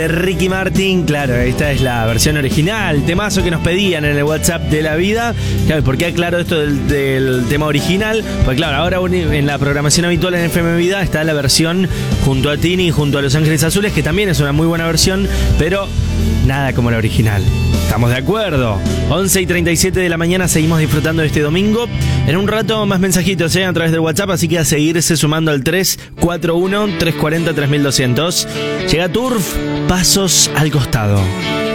Ricky Martin, claro, esta es la versión original, temazo que nos pedían en el WhatsApp de la vida. Claro, ¿por qué aclaro esto del tema original? Pues claro, ahora en la programación habitual en FM Vida está la versión junto a Tini y junto a Los Ángeles Azules, que también es una muy buena versión, pero nada como la original. ¿Estamos de acuerdo? 11:37 de la mañana, seguimos disfrutando de este domingo. En un rato más mensajitos a través del WhatsApp, así que a seguirse sumando al 341-340-3200. Llega Turf, Pasos al Costado.